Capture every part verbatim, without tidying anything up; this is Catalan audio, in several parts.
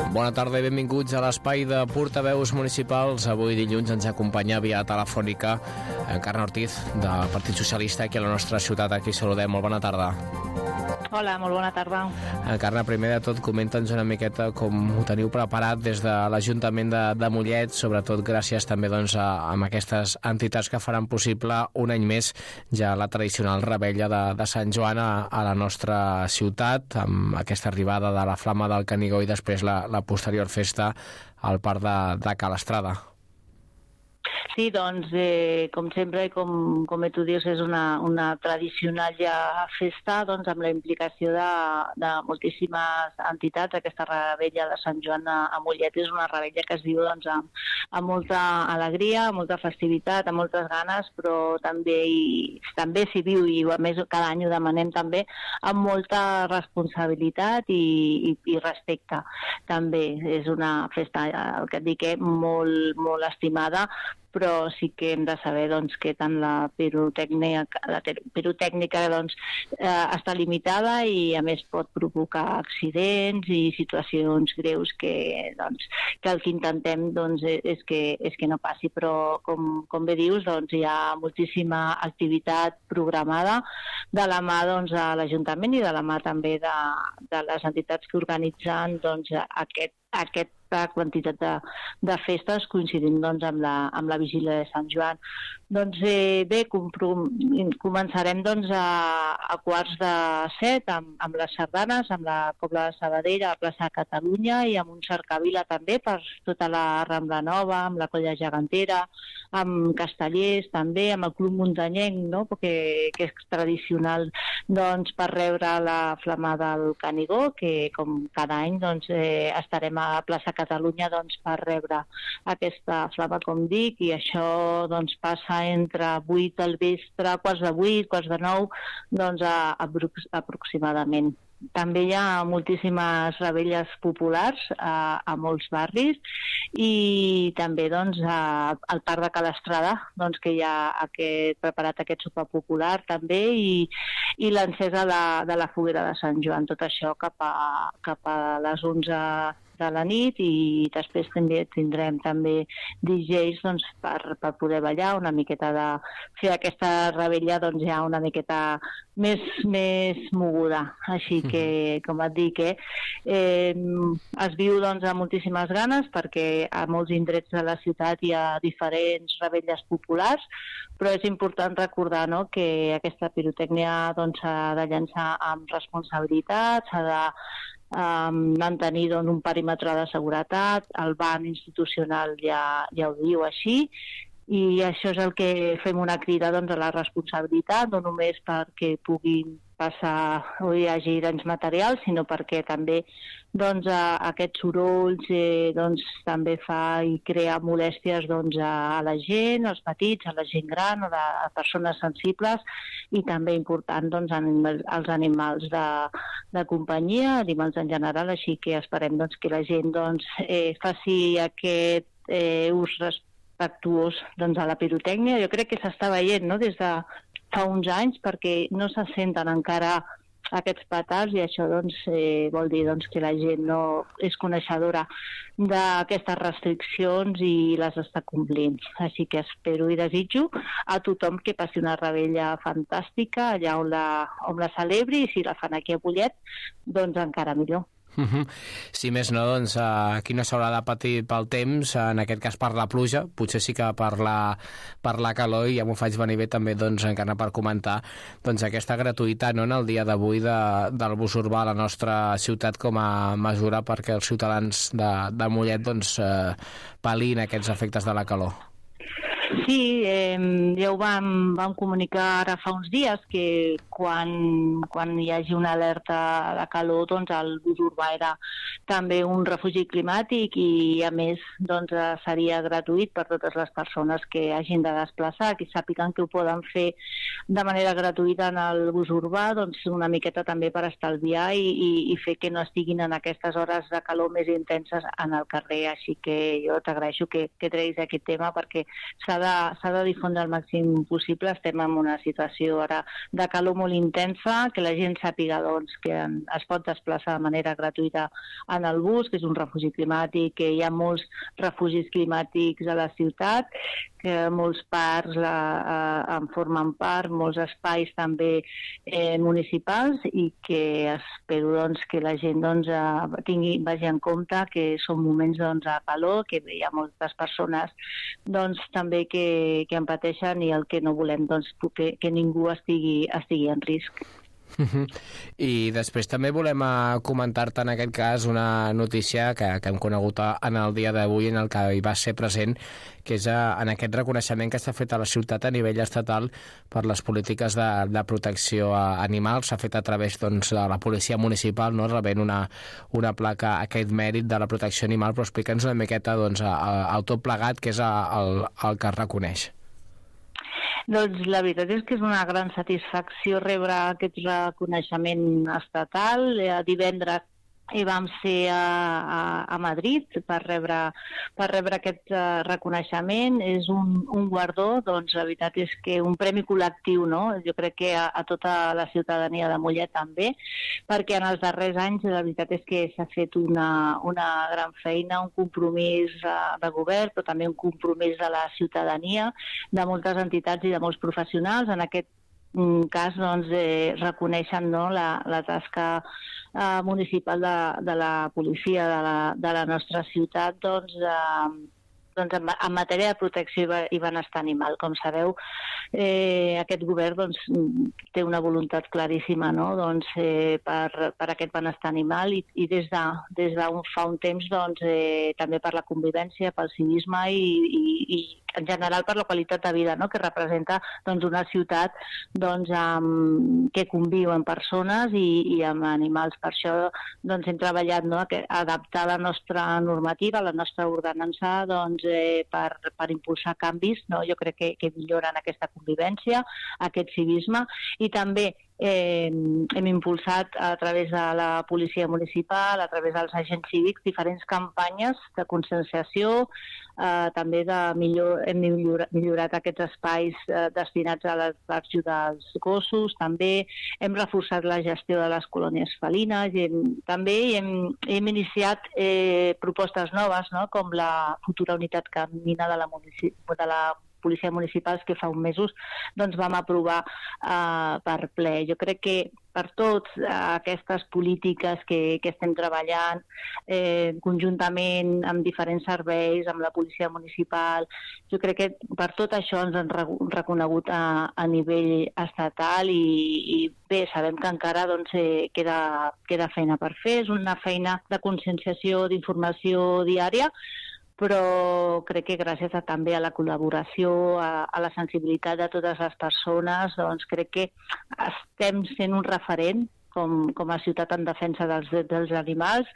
Bona tarda i benvinguts a l'espai de portaveus municipals. Avui dilluns ens acompanya via telefònica Encarna Ortiz, del Partit Socialista, aquí a la nostra ciutat. Aquí saludem. Molt bona tarda. Hola, molt bona tarda. Encarna, primer de tot, comenta'ns una miqueta com ho teniu preparat des de l'Ajuntament de, de Mollet, sobretot gràcies també doncs, a, a aquestes entitats que faran possible un any més ja la tradicional revetlla de, de Sant Joan a, a la nostra ciutat, amb aquesta arribada de la Flama del Canigó i després la, la posterior festa al Parc de, de Ca l'Estrada. Sí, doncs, eh, com sempre, i com, com tu dius, és una, una tradicional ja festa, doncs, amb la implicació de, de moltíssimes entitats. Aquesta revetlla de Sant Joan a, a Mollet és una revetlla que es viu doncs, amb, amb molta alegria, amb molta festivitat, amb moltes ganes, però també, i, també s'hi viu, i a més cada any ho demanem també, amb molta responsabilitat i, i, i respecte. També és una festa, el que et dic, eh, molt, molt estimada, però sí que hem de saber doncs, que tant la pirotècnica, la pirotècnica doncs, eh, està limitada i a més pot provocar accidents i situacions greus que, doncs, que el que intentem doncs, és, que, és que no passi, però com, com bé dius doncs, hi ha moltíssima activitat programada de la mà doncs, a l'Ajuntament i de la mà també de, de les entitats que organitzen doncs, aquest, aquest quantitat de, de festes coincidint doncs, amb, la, amb la vigília de Sant Joan. Doncs eh, bé, començarem doncs, a, a quarts de set amb, amb les sardanes, amb la Cobla de Sabadell a la plaça de Catalunya i amb un cercavila també per tota la Rambla Nova, amb la Colla Gegantera, amb Castellers també, amb el Club Muntanyenc, no? Perquè, que és tradicional doncs, per rebre la Flama del Canigó, que com cada any doncs, eh, estarem a plaça Catalunya doncs, per rebre aquesta flama, com dic, i això doncs, passa entre vuit del vespre, quarts de vuit, quarts de nou, doncs, a, a, aproximadament. També hi ha moltíssimes revetlles populars a, a molts barris i també doncs, a, al Parc de Ca l'Estrada, doncs, que hi ha aquest, preparat aquest sopar popular també i, i l'encesa de, de la foguera de Sant Joan. Tot això cap a, cap a les onze de la nit i després també tindrem també D Js doncs, per, per poder ballar una miqueta, de fer aquesta revetlla doncs, ja una miqueta més, més moguda. Així que, com et dic, eh, eh, es viu doncs, amb moltíssimes ganes perquè a molts indrets de la ciutat hi ha diferents revetlles populars, però és important recordar no, que aquesta pirotècnia doncs, s'ha de llançar amb responsabilitat, s'ha de Um, mantenir doncs, un perímetre de seguretat, el ban institucional ja, ja ho diu així, i això és el que fem una crida doncs, a la responsabilitat, no només perquè puguin passar o hi hagi danys materials, sinó perquè també doncs, a, aquests sorolls eh, doncs, també fa i crea molèsties doncs, a, a la gent, als petits, a la gent gran, o de, a persones sensibles, i també important doncs, animals, als animals de, de companyia, animals en general, així que esperem doncs, que la gent doncs, eh, faci aquest eh, ús respectuós doncs, a la pirotècnia. Jo crec que s'està veient no, des de fa uns anys perquè no se senten encara aquests petards i això doncs, eh, vol dir doncs, que la gent no és coneixedora d'aquestes restriccions i les està complint. Així que espero i desitjo a tothom que passi una revetlla fantàstica allà on la, on la celebri i si la fan aquí a Mollet, doncs encara millor. Uh-huh. Si més no, doncs aquí no s'haurà de patir pel temps, en aquest cas per la pluja, potser sí que per la, per la calor, i ja m'ho faig venir bé també doncs, encara per comentar doncs, aquesta gratuïtat no, en el dia d'avui de, del bus urbà a la nostra ciutat com a mesura perquè els ciutadans de, de Mollet doncs, eh, palin aquests efectes de la calor. Sí, eh, ja ho vam, vam comunicar ara fa uns dies que quan, quan hi hagi una alerta de calor, doncs el bus urbà era també un refugi climàtic i a més doncs, seria gratuït per totes les persones que hagin de desplaçar, que sàpiguen que ho poden fer de manera gratuïta en el bus urbà, doncs una miqueta també per estalviar i, i, i fer que no estiguin en aquestes hores de calor més intenses en el carrer. Així que jo t'agraeixo que, que treguis aquest tema perquè s'ha s'ha de, s'ha de difondre el màxim possible. Estem en una situació ara de calor molt intensa, que la gent sàpiga doncs, que es pot desplaçar de manera gratuïta en el bus, que és un refugi climàtic, que hi ha molts refugis climàtics a la ciutat, que molts parcs la, eh, en formen part, molts espais també eh, municipals, i que espero doncs, que la gent doncs, eh, tingui, vagi en compte que són moments doncs, de calor, que hi ha moltes persones doncs, també que, que en pateixen, i el que no volem doncs, que, que ningú estigui, estigui en risc. Uh-huh. I després també volem uh, comentar-te en aquest cas una notícia que, que hem conegut en el dia d'avui, en el que hi va ser present, que és uh, en aquest reconeixement que s'ha fet a la ciutat a nivell estatal per les polítiques de, de protecció a animals. S'ha fet a través doncs, de la policia municipal, no? Rebent una, una placa, aquest mèrit de la protecció animal, però explica'ns una miqueta doncs, el tot plegat, que és el, el que es reconeix. Doncs la veritat és que és una gran satisfacció rebre aquest reconeixement estatal. Divendres i vam ser a, a, a Madrid per rebre, per rebre aquest uh, reconeixement. És un, un guardó, doncs la veritat és que un premi col·lectiu, no? Jo crec que a, a tota la ciutadania de Mollet també, perquè en els darrers anys la veritat és que s'ha fet una, una gran feina, un compromís uh, de govern, però també un compromís de la ciutadania, de moltes entitats i de molts professionals. En aquest cas doncs, eh, reconeixen no, la, la tasca eh, municipal de, de la policia de la, de la nostra ciutat doncs, eh, doncs en, en matèria de protecció i benestar animal. Com sabeu, eh, aquest govern doncs, té una voluntat claríssima no, doncs, eh, per, per aquest benestar animal, i, i des de, des de un, fa un temps doncs, eh, també per la convivència, pel civisme i, i, i en general per la qualitat de vida, no? Que representa doncs, una ciutat doncs, amb, que conviu amb persones i, i amb animals. Per això doncs, hem treballat no? que adaptar la nostra normativa, la nostra ordenança doncs, eh, per, per impulsar canvis. No? Jo crec que, que milloren aquesta convivència, aquest civisme, i també Eh, hem impulsat a través de la policia municipal, a través dels agents cívics, diferents campanyes de conscienciació, eh, també de millor, hem millorat, millorat aquests espais eh, destinats a l'ajuda dels gossos, també hem reforçat la gestió de les colònies felines, i hem, també hem, hem iniciat eh, propostes noves, no? Com la futura unitat canina de la, municipi, de la policia municipals, que fa uns mesos doncs, vam aprovar eh, per ple. Jo crec que per totes eh, aquestes polítiques que, que estem treballant eh, conjuntament amb diferents serveis, amb la policia municipal, jo crec que per tot això ens han reconegut a, a nivell estatal, i, i bé, sabem que encara doncs, eh, queda, queda feina per fer. És una feina de conscienciació, d'informació diària, però crec que gràcies a, també a la col·laboració, a, a la sensibilitat de totes les persones, doncs crec que estem sent un referent com, com a ciutat en defensa dels drets dels animals,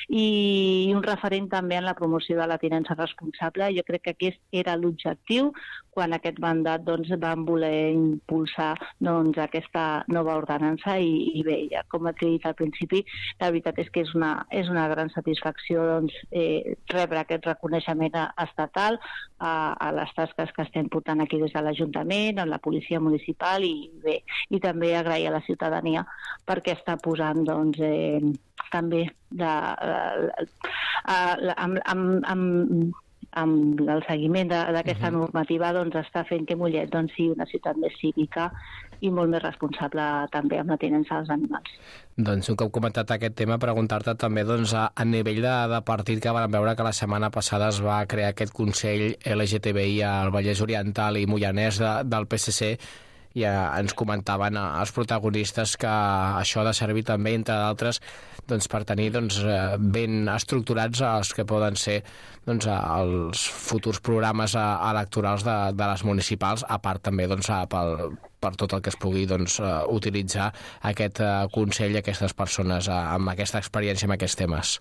i un referent també en la promoció de la tinença responsable. Jo crec que aquest era l'objectiu quan aquest mandat doncs, van voler impulsar doncs, aquesta nova ordenança, i, i bé, ja, com et he dit al principi, la veritat és que és una, és una gran satisfacció doncs, eh, rebre aquest reconeixement estatal a, a les tasques que estem portant aquí des de l'Ajuntament, amb la policia municipal, i bé, i també agrair a la ciutadania perquè està posant doncs, eh, també de, de, de, amb, amb, amb amb el seguiment d'aquesta uh-huh. normativa doncs, està fent que Mollet doncs, sigui una ciutat més cívica i molt més responsable també amb la tinença dels animals. Doncs un cop comentat aquest tema, preguntar-te també doncs, a, a nivell de, de partit, que vam veure que la setmana passada es va crear aquest Consell L G T B I al Vallès Oriental i Moianès de, del P S C, i eh, ens comentaven eh, els protagonistes que això ha de servir també, entre d'altres, doncs, per tenir doncs, eh, ben estructurats els que poden ser doncs, els futurs programes eh, electorals de, de les municipals, a part també doncs, eh, pel, per tot el que es pugui doncs, eh, utilitzar aquest eh, Consell i aquestes persones eh, amb aquesta experiència en aquests temes.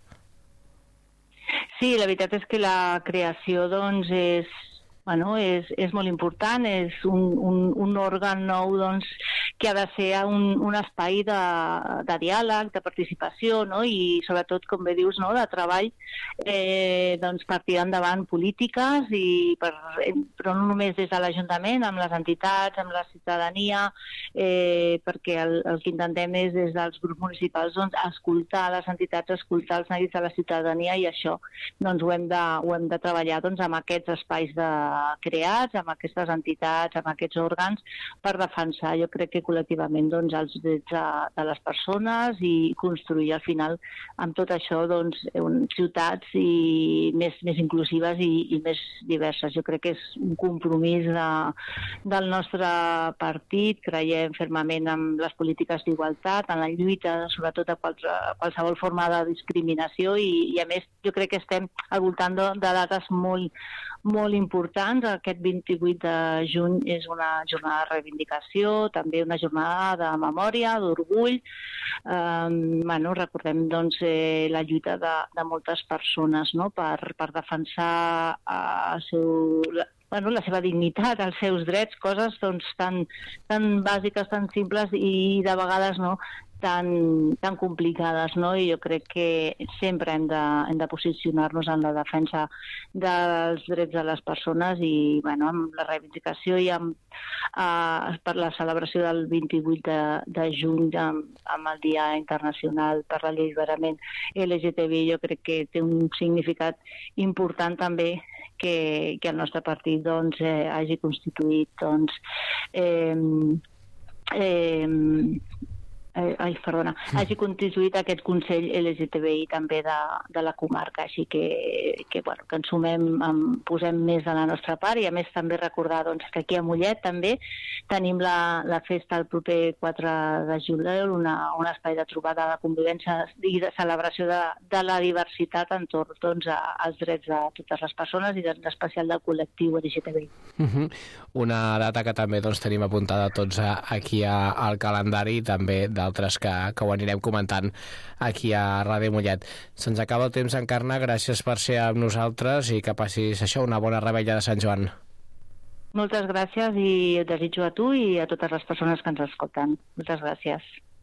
Sí, la veritat és que la creació doncs, és Bueno, és, és molt important, és un, un, un òrgan nou doncs, que ha de ser un, un espai de, de diàleg, de participació, no? I sobretot, com bé dius, no? de treball eh, doncs per tirar endavant polítiques, i per, però no només des de l'Ajuntament, amb les entitats, amb la ciutadania, eh, perquè el, el que intentem és des dels grups municipals doncs, escoltar les entitats, escoltar els neguits de la ciutadania, i això doncs, ho, hem de, ho hem de treballar doncs, amb aquests espais de, creats, amb aquestes entitats, amb aquests òrgans, per defensar, jo crec que col·lectivament, doncs, els drets de, de les persones, i construir al final amb tot això doncs, un, ciutats i més, més inclusives i, i més diverses. Jo crec que és un compromís de, del nostre partit. Creiem fermament en les polítiques d'igualtat, en la lluita sobretot a, quals, a qualsevol forma de discriminació, i, i a més jo crec que estem al voltant de, de dates molt molt importants. Aquest vint-i-vuit de juny és una jornada de reivindicació, també una jornada de memòria, d'orgull. Eh, bueno, recordem doncs, eh, la lluita de, de moltes persones, no? per, per defensar el seu, la, bueno, la seva dignitat, els seus drets, coses doncs, tan, tan bàsiques, tan simples i de vegades no, tan, tan complicades, no? I jo crec que sempre hem de, hem de posicionar-nos en la defensa dels drets de les persones, i bueno, amb la reivindicació i amb, eh, per la celebració del vint-i-vuit de, de juny amb, amb el Dia Internacional per l'Alliberament L G T B I, jo crec que té un significat important també que, que el nostre partit doncs, eh, hagi constituït doncs, eh, eh, Eh, ai, perdona, hagi constituït aquest Consell L G T B I també de, de la comarca, així que, que, bueno, que ens sumem, en, posem més de la nostra part, i a més també recordar doncs, que aquí a Mollet també tenim la, la festa el proper quatre de juliol, una, un espai de trobada, de convivència i de celebració de, de la diversitat entorn doncs, a, als drets de totes les persones, i en especial del col·lectiu L G T B I. Uh-huh. Una data que també doncs, tenim apuntada tots a, aquí a, al calendari, també de d'altres que, que ho anirem comentant aquí a Ràdio Mollet. Se'ns acaba el temps, Encarna, gràcies per ser amb nosaltres, i que passis això, una bona revetlla de Sant Joan. Moltes gràcies, i et desitjo a tu i a totes les persones que ens escolten. Moltes gràcies.